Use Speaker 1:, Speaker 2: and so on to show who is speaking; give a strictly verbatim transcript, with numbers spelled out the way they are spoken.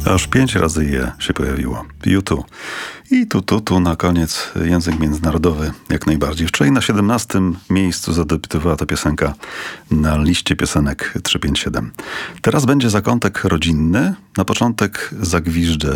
Speaker 1: Aż pięć razy je się pojawiło. U dwa. I tu, tu, tu na koniec język międzynarodowy jak najbardziej. Wczoraj na siedemnastym miejscu zadebiutowała ta piosenka na liście piosenek trzysta pięćdziesiąt siedem. Teraz będzie zakątek rodzinny. Na początek zagwiżdżę